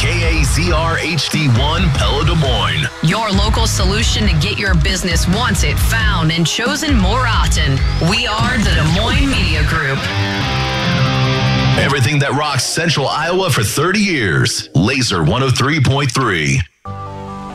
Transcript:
KAZR HD1 Pella Des Moines. Your local solution to get your business wanted, found, and chosen more often. We are the Des Moines Media Group. Everything that rocks Central Iowa for 30 years. Laser 103.3.